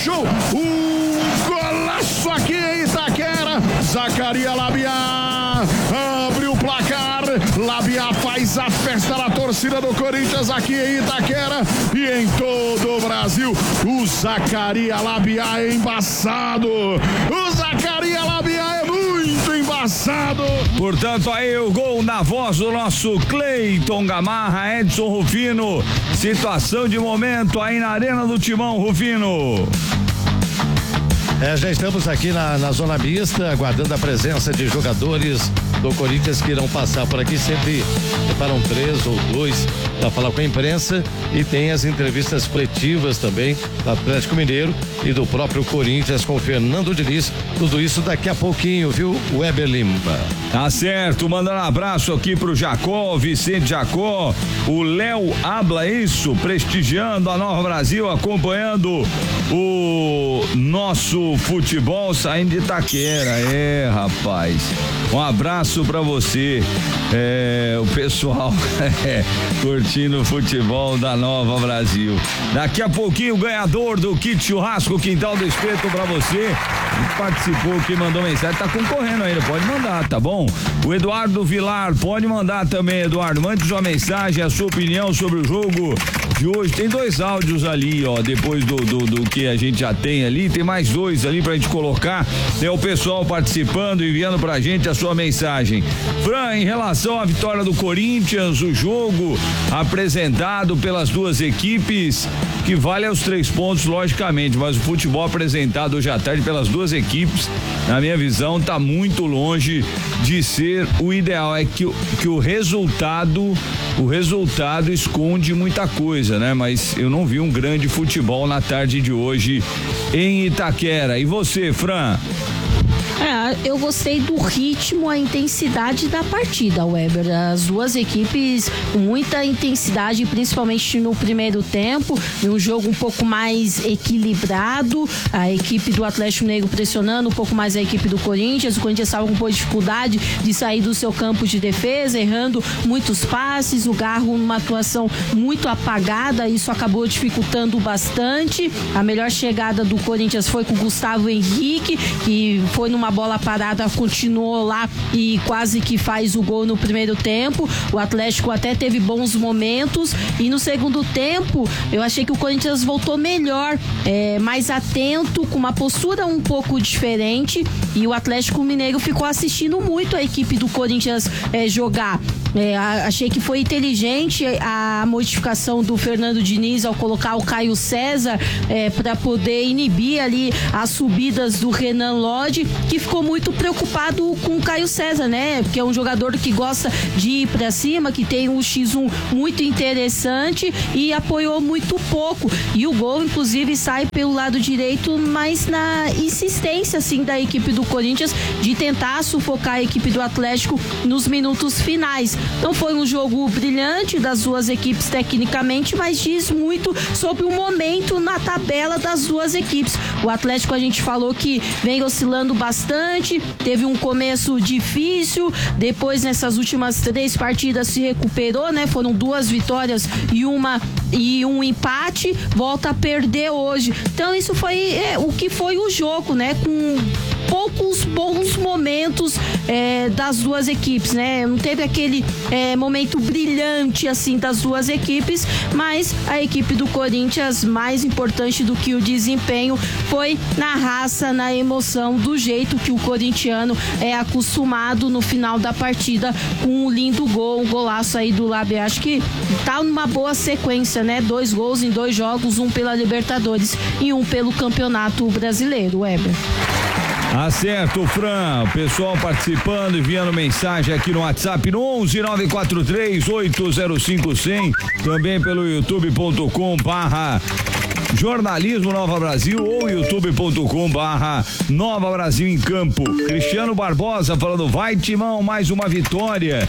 show! Golaço aqui em Itaquera. Zacaria Labiá abre o placar. Labiá faz a festa na torcida do Corinthians aqui em Itaquera e em todo o Brasil. O Zacaria Labiá é embaçado. O Zacaria Labiá é muito embaçado. Portanto, aí o gol na voz do nosso Cleiton Gamarra, Edson Rufino. Situação de momento aí na Arena do Timão, Rufino. Já estamos aqui na zona mista, aguardando a presença de jogadores do Corinthians que irão passar por aqui. Sempre preparam 3 ou 2 para falar com a imprensa, e tem as entrevistas coletivas também do Atlético Mineiro e do próprio Corinthians com o Fernando Diniz. Tudo isso daqui a pouquinho, viu, Weber Lima? Tá certo, mandando um abraço aqui pro Jacó, Vicente Jacó, o Léo Abla, isso, prestigiando a Nova Brasil, acompanhando o nosso futebol saindo de Itaquera. Rapaz, um abraço pra você, o pessoal curtindo o futebol da Nova Brasil. Daqui a pouquinho o ganhador do kit churrasco Quintal do Espeto pra você, que participou, que mandou mensagem, tá concorrendo ainda, pode mandar, tá bom? O Eduardo Vilar, pode mandar também, Eduardo, mande sua mensagem, a sua opinião sobre o jogo de hoje. Tem 2 áudios ali, ó, depois do que a gente já tem ali, tem mais 2 ali pra gente colocar, tem o pessoal participando, enviando pra gente a sua mensagem. Fran, em relação à vitória do Corinthians, o jogo apresentado pelas duas equipes, que vale aos 3 pontos, logicamente, mas o futebol apresentado hoje à tarde pelas duas equipes, na minha visão, tá muito longe de ser o ideal. É que o resultado esconde muita coisa, né? Mas eu não vi um grande futebol na tarde de hoje em Itaquera. E você, Fran? Eu gostei do ritmo, a intensidade da partida, Weber. As duas equipes com muita intensidade, principalmente no primeiro tempo, um jogo um pouco mais equilibrado, a equipe do Atlético Mineiro pressionando um pouco mais a equipe do Corinthians. O Corinthians estava com um pouco de dificuldade de sair do seu campo de defesa, errando muitos passes, o Garro numa atuação muito apagada, isso acabou dificultando bastante. A melhor chegada do Corinthians foi com o Gustavo Henrique, que foi numa bola parada, continuou lá e quase que faz o gol no primeiro tempo. O Atlético até teve bons momentos, e no segundo tempo eu achei que o Corinthians voltou melhor, mais atento, com uma postura um pouco diferente, e o Atlético Mineiro ficou assistindo muito a equipe do Corinthians jogar. Achei que foi inteligente a modificação do Fernando Diniz ao colocar o Caio César para poder inibir ali as subidas do Renan Lodge, que ficou muito preocupado com o Caio César, né? Porque é um jogador que gosta de ir para cima, que tem um X1 muito interessante, e apoiou muito pouco. E o gol, inclusive, sai pelo lado direito, mas na insistência, assim, da equipe do Corinthians de tentar sufocar a equipe do Atlético nos minutos finais. Não foi um jogo brilhante das duas equipes tecnicamente, mas diz muito sobre o momento na tabela das duas equipes. O Atlético, a gente falou que vem oscilando bastante, teve um começo difícil, depois nessas últimas 3 partidas se recuperou, né? Foram 2 vitórias e um empate, volta a perder hoje. Então isso foi o que foi o jogo, né? Com poucos bons momentos das duas equipes, né? Não teve aquele momento brilhante assim das duas equipes, mas a equipe do Corinthians, mais importante do que o desempenho, foi na raça, na emoção, do jeito que o corintiano é acostumado no final da partida, com um lindo gol, um golaço aí do Labiá. Acho que tá numa boa sequência, né? 2 gols em 2 jogos, um pela Libertadores e um pelo Campeonato Brasileiro, Weber. Acerto, Fran. O pessoal participando, enviando mensagem aqui no WhatsApp no 11-943-805-100, também pelo youtube.com/jornalismo Nova Brasil ou youtube.com/Nova Brasil em Campo. Cristiano Barbosa falando, vai Timão, mais uma vitória.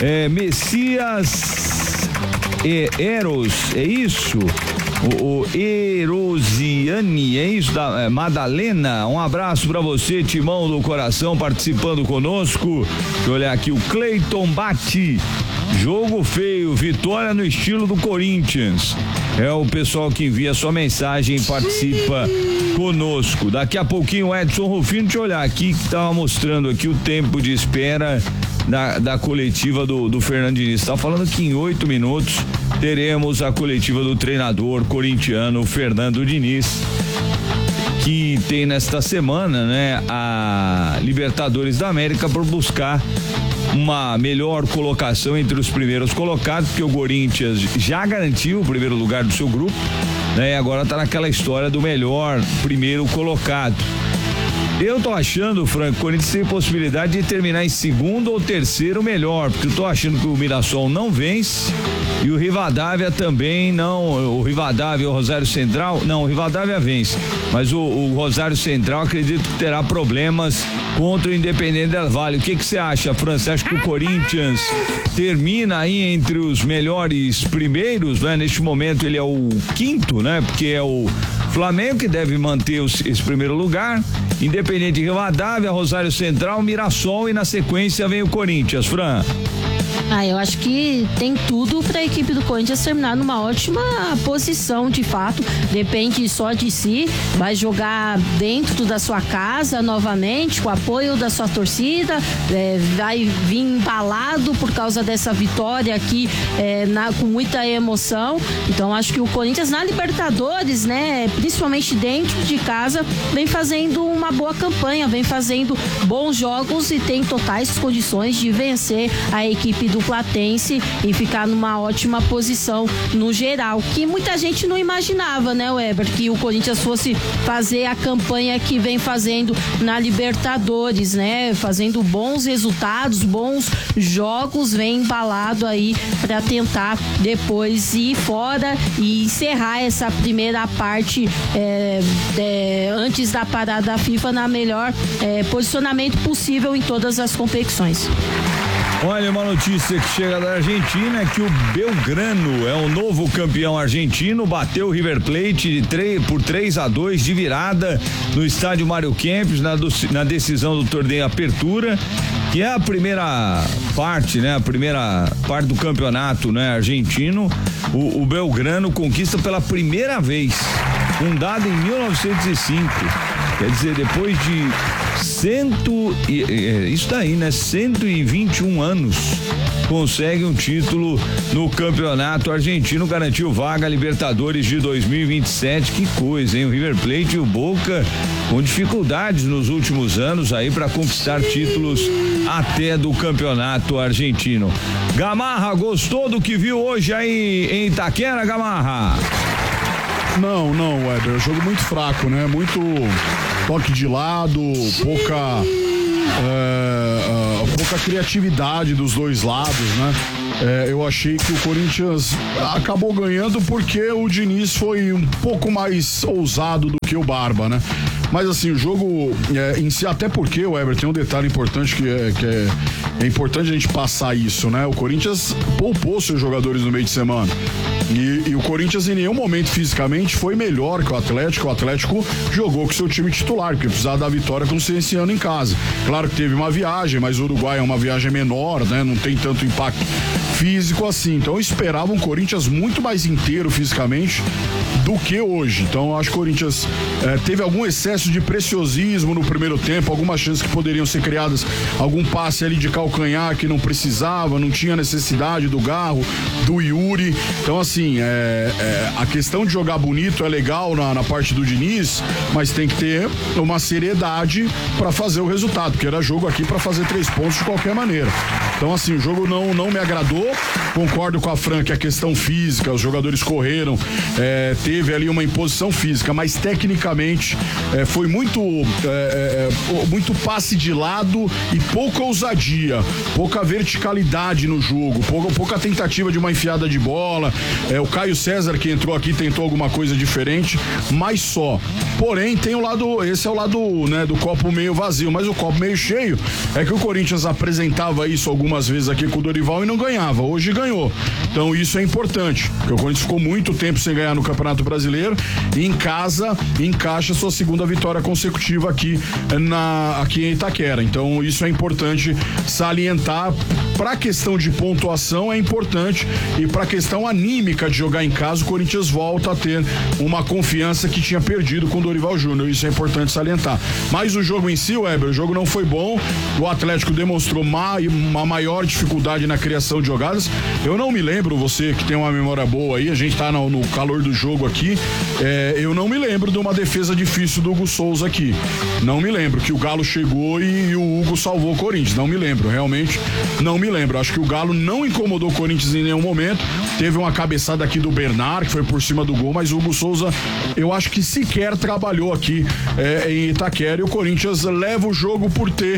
Messias Eros, é isso? O Erosiane, é isso, da Madalena, um abraço pra você, Timão do coração, participando conosco. Deixa eu olhar aqui, o Cleiton Bate Jogo feio, vitória no estilo do Corinthians. É o pessoal que envia sua mensagem e participa conosco. Daqui a pouquinho o Edson Rufino, deixa eu olhar aqui que tava mostrando aqui o tempo de espera da coletiva do Fernando Diniz. Tá falando que em 8 minutos teremos a coletiva do treinador corintiano Fernando Diniz, que tem nesta semana, né, a Libertadores da América por buscar uma melhor colocação entre os primeiros colocados, porque o Corinthians já garantiu o primeiro lugar do seu grupo, né? E agora tá naquela história do melhor primeiro colocado. Eu tô achando, Franco, o Corinthians tem possibilidade de terminar em segundo ou terceiro melhor, porque eu tô achando que o Mirassol não vence e o Rivadavia também não. O Rivadavia e o Rosário Central, não, o Rivadavia vence, mas o Rosário Central acredito que terá problemas contra o Independente del Valle. O que você acha, Fran? Você acha que o Corinthians termina aí entre os melhores primeiros, né? Neste momento ele é o quinto, né? Porque é o Flamengo que deve manter esse primeiro lugar, Independente de Rivadavia, Rosário Central, Mirassol e na sequência vem o Corinthians, Fran. Eu acho que tem tudo para a equipe do Corinthians terminar numa ótima posição, de fato. Depende só de si. Vai jogar dentro da sua casa novamente, com o apoio da sua torcida. Vai vir embalado por causa dessa vitória aqui, com muita emoção. Então, acho que o Corinthians na Libertadores, né, principalmente dentro de casa, vem fazendo uma boa campanha, vem fazendo bons jogos e tem totais condições de vencer a equipe do Platense e ficar numa ótima posição no geral, que muita gente não imaginava, né, Weber, que o Corinthians fosse fazer a campanha que vem fazendo na Libertadores, né, fazendo bons resultados, bons jogos, vem embalado aí para tentar depois ir fora e encerrar essa primeira parte antes da parada da FIFA na melhor posicionamento possível em todas as competições. Olha, uma notícia que chega da Argentina é que o Belgrano é o novo campeão argentino, bateu o River Plate por 3-2 de virada no estádio Mário Kempes na decisão do torneio Apertura, que é a primeira parte, né? A primeira parte do campeonato, né, argentino. O Belgrano conquista pela primeira vez, fundado em 1905. Quer dizer, depois de 121 anos, consegue um título no campeonato argentino, garantiu vaga a Libertadores de 2027. Que coisa, hein? O River Plate e o Boca com dificuldades nos últimos anos aí para conquistar títulos até do campeonato argentino. Gamarra, gostou do que viu hoje aí em Itaquera, Gamarra? Não, Weber, jogo muito fraco, né? Muito toque de lado, pouca criatividade dos dois lados, né? Eu achei que o Corinthians acabou ganhando porque o Diniz foi um pouco mais ousado do que o Barba, né? Mas assim, o jogo em si, até porque, Weber, tem um detalhe importante que é importante a gente passar isso, né? O Corinthians poupou seus jogadores no meio de semana. E o Corinthians em nenhum momento fisicamente foi melhor que o Atlético. O Atlético jogou com seu time titular, porque precisava da vitória conscienciando em casa. Claro que teve uma viagem, mas o Uruguai é uma viagem menor, né? Não tem tanto impacto físico assim. Então eu esperava um Corinthians muito mais inteiro fisicamente do que hoje. Então eu acho que o Corinthians teve algum excesso de preciosismo no primeiro tempo, algumas chances que poderiam ser criadas, algum passe ali de calcanhar que não precisava, não tinha necessidade do Garro, do Yuri. Então assim, a questão de jogar bonito é legal na parte do Diniz, mas tem que ter uma seriedade para fazer o resultado, porque era jogo aqui para fazer 3 pontos de qualquer maneira. Então assim, o jogo não me agradou. Concordo com a Fran que a questão física, os jogadores correram, teve ali uma imposição física, mas tecnicamente foi muito passe de lado e pouca ousadia, pouca verticalidade no jogo, pouca tentativa de uma enfiada de bola. O Caio César, que entrou aqui, tentou alguma coisa diferente, mas só. Porém, tem esse é o lado, né, do copo meio vazio, mas o copo meio cheio é que o Corinthians apresentava isso algumas vezes aqui com o Dorival e não ganhava. Hoje ganhou. Então isso é importante, porque o Corinthians ficou muito tempo sem ganhar no Campeonato Brasileiro e em casa encaixa sua segunda vitória consecutiva aqui em Itaquera. Então isso é importante salientar pra questão de pontuação é importante e pra questão anímica de jogar em casa, o Corinthians volta a ter uma confiança que tinha perdido com o Dorival Júnior, isso é importante salientar. Mas o jogo em si, Weber, o jogo não foi bom, o Atlético demonstrou uma maior dificuldade na criação de jogadas. Eu não me lembro, você que tem uma memória boa aí, a gente tá no calor do jogo aqui, eu não me lembro de uma defesa difícil do Hugo Souza aqui, não me lembro que o Galo chegou e o Hugo salvou o Corinthians, não me lembro, realmente não me lembro, acho que o Galo não incomodou o Corinthians em nenhum momento, teve uma cabeçada aqui do Bernard, que foi por cima do gol, mas o Hugo Souza, eu acho que sequer trabalhou aqui em Itaquera, e o Corinthians leva o jogo por ter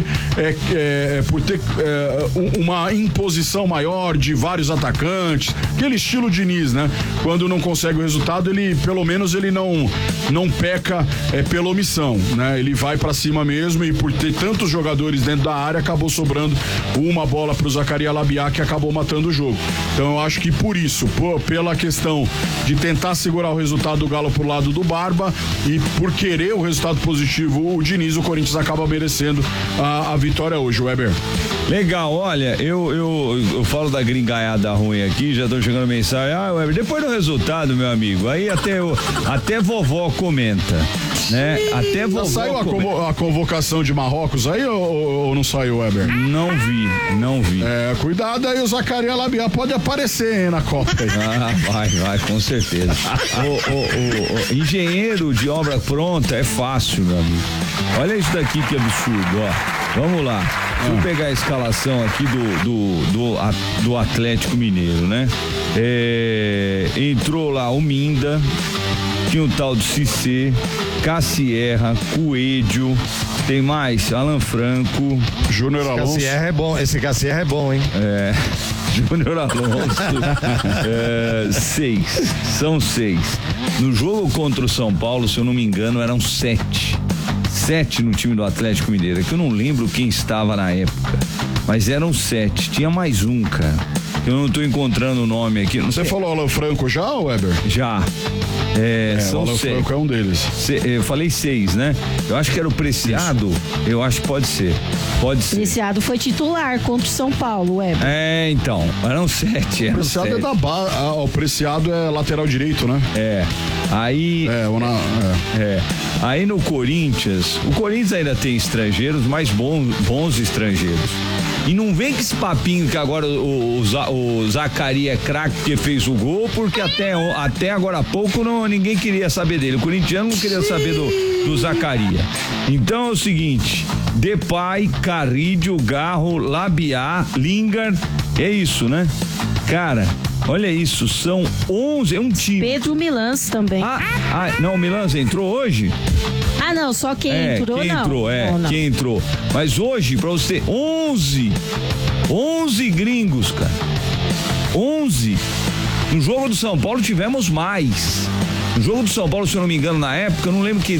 uma imposição maior de vários atacantes, aquele estilo Diniz, né? Quando não consegue o resultado, ele, pelo menos, ele não peca pela omissão, né? Ele vai pra cima mesmo, e por ter tantos jogadores dentro da área, acabou sobrando uma bola pro Zacarias Labiá, que acabou matando o jogo. Então eu acho que por isso, pela questão de tentar segurar o resultado do Galo pro lado do Barba e por querer o resultado positivo, o Diniz, o Corinthians acaba merecendo a vitória hoje, Weber. Legal, olha, eu falo da gringaiada ruim aqui, já tô chegando mensagem, Weber, depois do resultado, meu amigo, aí até vovó comenta, né? Até vovó saiu a convocação de Marrocos aí ou não saiu, Weber? Não vi. Cuidado aí, o Zacarias Labiá pode aparecer, hein, na Copa. Vai, com certeza. O engenheiro de obra pronta é fácil, meu amigo. Olha isso daqui que absurdo, ó. Vamos lá. Deixa eu pegar a escalação aqui do Atlético Mineiro, né? Entrou lá o Minda, tinha o tal do Cissé, Cassierra, Coelho, tem mais Alan Franco, Júnior Alonso. Cassierra é bom, esse Cassierra é bom, hein? Júnior Alonso, 6, são 6. No jogo contra o São Paulo, se eu não me engano, eram 7 no time do Atlético Mineiro, que eu não lembro quem estava na época, mas eram 7, tinha mais um, cara, eu não tô encontrando o nome aqui. Você falou Alan Franco já, Weber? Já. São o Alan 6. Franco é um deles. Eu falei 6, né? Eu acho que era o Preciado. Isso. Eu acho que pode ser. Preciado foi titular contra o São Paulo, Weber. Então. Eram 7. O Preciado 7. É da base. O Preciado é lateral direito, né? Aí. Aí no Corinthians, o Corinthians ainda tem estrangeiros, mas bons estrangeiros. E não vem com esse papinho que agora o Zacarias é craque porque fez o gol, porque até agora há pouco ninguém queria saber dele. O corintiano não queria saber do Zacarias. Então é o seguinte: Depay, Carrillo, Garro, Labiá, Lingard, é isso, né? Cara, olha isso, são 11, é um time. Pedro Milans também. Não, o Milans entrou hoje? Não, só quem entrou, quem não. Entrou, quem entrou. Mas hoje, pra você, 11 gringos, cara. 11. No jogo do São Paulo tivemos mais. No jogo do São Paulo, se eu não me engano, na época, eu não lembro